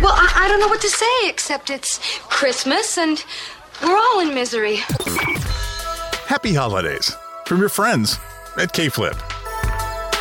Well, I don't know what to say, except it's Christmas and we're all in misery. Happy holidays from your friends at K-Flip.